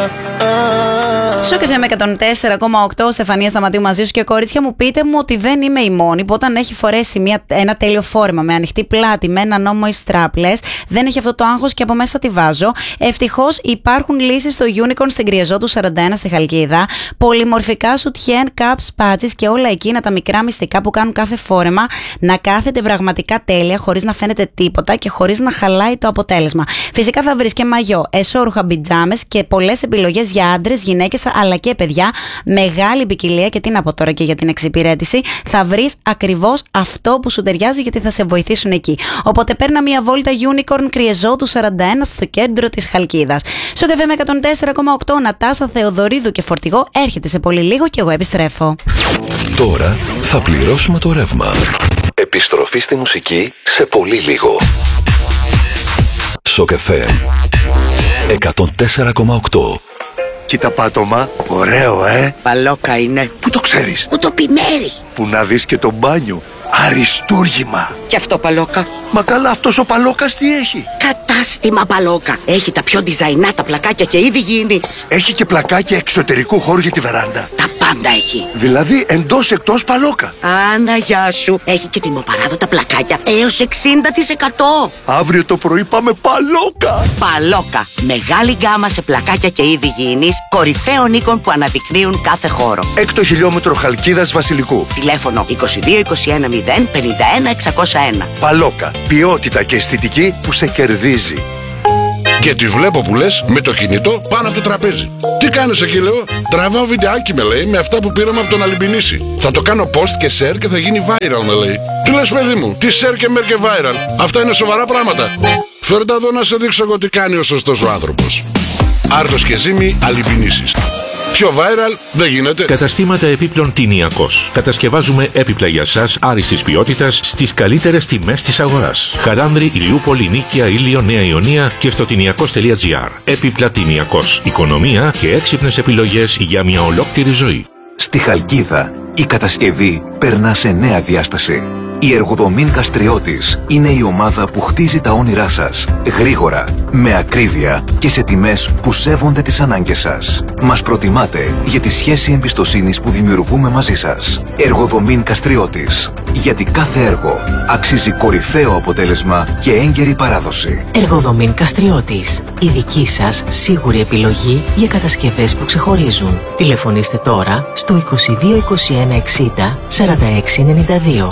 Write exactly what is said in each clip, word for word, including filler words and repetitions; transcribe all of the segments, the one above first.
Σοκ εφ εμ εκατόν τέσσερα κόμμα οκτώ, Στεφανία Σταματίου μαζί σου. Και κορίτσια μου, πείτε μου ότι δεν είμαι η μόνη που όταν έχει φορέσει μια, ένα τέλειο φόρεμα με ανοιχτή πλάτη, με ένα νόμο ή στράπλες, δεν έχει αυτό το άγχος και από μέσα τη βάζω. Ευτυχώς υπάρχουν λύσεις στο Unicorn στην Κρυεζότου σαράντα ένα στη Χαλκίδα. Πολυμορφικά σουτιέν, caps, πάτσες και όλα εκείνα τα μικρά μυστικά που κάνουν κάθε φόρεμα να κάθεται πραγματικά τέλεια, χωρίς να φαίνεται τίποτα και χωρίς να χαλάει το αποτέλεσμα. Φυσικά θα βρεις και μαγιό, εσώρουχα, πιτζάμες και πολλές επιλογές για άντρες, γυναίκες αλλά και παιδιά. Μεγάλη ποικιλία και τι να πω τώρα και για την εξυπηρέτηση. Θα βρεις ακριβώς αυτό που σου ταιριάζει γιατί θα σε βοηθήσουν εκεί. Οπότε παίρνα μια βόλτα Unicorn Κρυεζότου σαράντα ένα στο κέντρο της Χαλκίδας. Σοκ εφ εμ εκατόν τέσσερα κόμμα οκτώ, Νατάσα, Θεοδωρίδου και Φορτηγό έρχεται σε πολύ λίγο και εγώ επιστρέφω. Τώρα θα πληρώσουμε το ρεύμα. Επιστροφή στη μουσική σε πολύ λίγο. Σοκ εφ εμ εκατόν τέσσερα κόμμα οκτώ. Κοίτα πάτωμα, ωραίο ε. Παλόκα είναι. Πού το ξέρεις? Μου το πει Μέρη. Που να δεις και το μπάνιο. Αριστούργημα. Και αυτό Παλόκα? Μα καλά, αυτός ο Παλόκας τι έχει? Κατάστημα Παλόκα. Έχει τα πιο διζαϊνά τα πλακάκια και είδη γήινης. Έχει και πλακάκια εξωτερικού χώρου για τη βεράντα. Τα πάντα έχει. Δηλαδή εντός εκτός Παλόκα. Άνα γεια σου. Έχει και τιμοπαράδοτα πλακάκια έως εξήντα τοις εκατό. Αύριο το πρωί πάμε Παλόκα. Παλόκα. Μεγάλη γκάμα σε πλακάκια και είδη γήινης, κορυφαίων οίκων που αναδεικνύουν κάθε χώρο. Έκτο χιλιόμετρο Χαλκίδας Βασιλικού. Τηλέφωνο είκοσι δύο είκοσι ένα μηδέν πενήντα ένα εξακόσια ένα. Παλόκα. Ποιότητα και αισθητική που σε κερδίζει. Και τη βλέπω που λες με το κινητό πάνω από το τραπέζι. Τι κάνεις εκεί, λέω? Τραβάω βιντεάκι, με λέει, με αυτά που πήραμε από τον Αλυμπινίση. Θα το κάνω post και share και θα γίνει viral, με λέει. Τι λες, παιδί μου? Τι share και mer και viral? Αυτά είναι σοβαρά πράγματα. Φέρτα εδώ να σε δείξω εγώ τι κάνει ο σωστός ο άνθρωπος. Άρτος και Ζήμη, Αλυμπινίσης. Πιο viral δεν γίνεται. Καταστήματα επίπλων Τηνιακός. Κατασκευάζουμε έπιπλα για σας άριστης ποιότητας στις καλύτερες τιμές της αγοράς. Χαράνδρη, Ηλιούπολη, Νίκαια, Ήλιο, Νέα Ιωνία και στο τηνιακός τελεία τζι άρ. Έπιπλα Τηνιακός. Οικονομία και έξυπνες επιλογές για μια ολόκληρη ζωή. Στη Χαλκίδα, η κατασκευή περνά σε νέα διάσταση. Η Εργοδομήν Καστριώτης είναι η ομάδα που χτίζει τα όνειρά σας γρήγορα, με ακρίβεια και σε τιμές που σέβονται τις ανάγκες σας. Μας προτιμάτε για τη σχέση εμπιστοσύνης που δημιουργούμε μαζί σας. Εργοδομήν Καστριώτης. Γιατί κάθε έργο αξίζει κορυφαίο αποτέλεσμα και έγκαιρη παράδοση. Εργοδομήν Καστριώτης. Η δική σας σίγουρη επιλογή για κατασκευές που ξεχωρίζουν. Τηλεφωνήστε τώρα στο είκοσι δύο είκοσι ένα εξήντα σαράντα έξι ενενήντα δύο.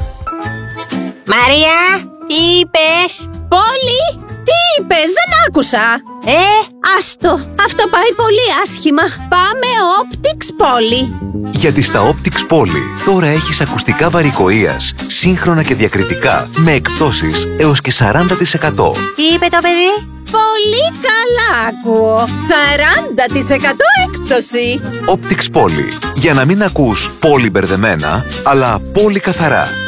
Μαρία, τι είπες? Πόλη, τι είπες? Δεν άκουσα. Ε, άστο, αυτό πάει πολύ άσχημα. Πάμε Optics Πόλη. Γιατί στα Optics Πόλη τώρα έχεις ακουστικά βαρικοείας, σύγχρονα και διακριτικά, με εκπτώσεις έως και σαράντα τοις εκατό. Τι είπε το παιδί? Πολύ καλά ακούω. σαράντα τοις εκατό έκπτωση. Optics Πόλη. Για να μην ακούς πολύ μπερδεμένα, αλλά πολύ καθαρά.